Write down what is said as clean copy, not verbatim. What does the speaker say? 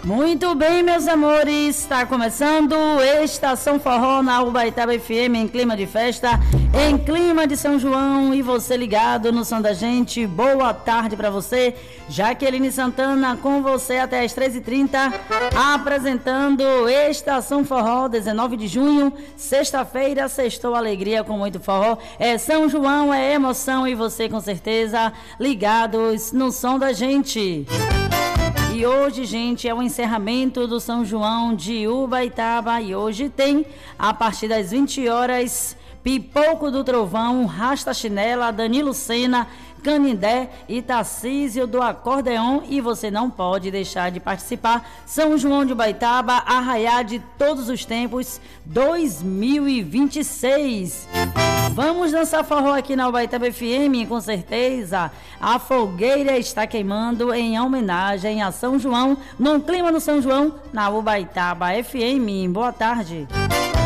Muito bem, meus amores, está começando Estação Forró na Ubaitaba FM, em clima de festa, em clima de São João, e você ligado no som da gente. Boa tarde para você, Jaqueline Santana com você até as 13h30, apresentando Estação Forró, 19 de junho, sexta-feira, sextou alegria com muito forró, é São João, é emoção, e você com certeza ligados no som da gente. E hoje, gente, é o encerramento do São João de Ubaitaba. E hoje tem, a partir das 20 horas, Pipoco do Trovão, Rasta Chinela, Danilo Sena, Canindé e Tarcísio do Acordeon. E você não pode deixar de participar. São João de Ubaitaba, Arraiá de Todos os Tempos 2026. Vamos dançar forró aqui na Ubaitaba FM, com certeza. A fogueira está queimando em homenagem a São João, num clima no São João, na Ubaitaba FM. Boa tarde.